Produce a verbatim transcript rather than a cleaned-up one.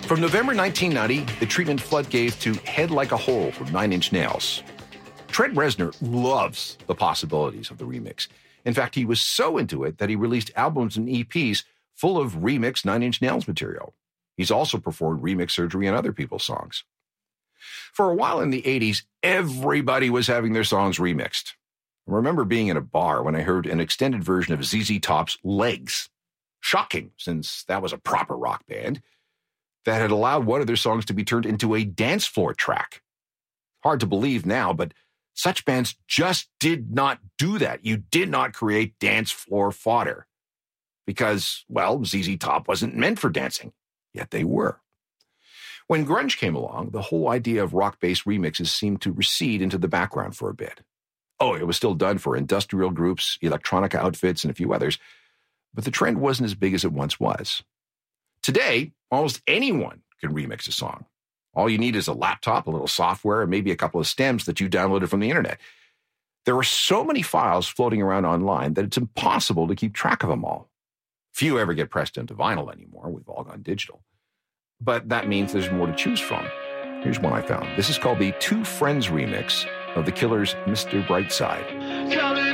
From November nineteen ninety, the treatment Flood gave to Head Like a Hole from Nine Inch Nails. Trent Reznor loves the possibilities of the remix. In fact, he was so into it that he released albums and E Ps full of remixed Nine Inch Nails material. He's also performed remix surgery on other people's songs. For a while in the eighties, everybody was having their songs remixed. I remember being in a bar when I heard an extended version of Z Z Top's Legs. Shocking, since that was a proper rock band that had allowed one of their songs to be turned into a dance floor track. Hard to believe now, but such bands just did not do that. You did not create dance floor fodder because, well, Z Z Top wasn't meant for dancing, yet they were. When grunge came along, the whole idea of rock-based remixes seemed to recede into the background for a bit. Oh, it was still done for industrial groups, electronica outfits, and a few others, but the trend wasn't as big as it once was. Today, almost anyone can remix a song. All you need is a laptop, a little software, and maybe a couple of stems that you downloaded from the internet. There are so many files floating around online that it's impossible to keep track of them all. Few ever get pressed into vinyl anymore. We've all gone digital. But that means there's more to choose from. Here's one I found. This is called the Two Friends remix of The Killers' Mister Brightside.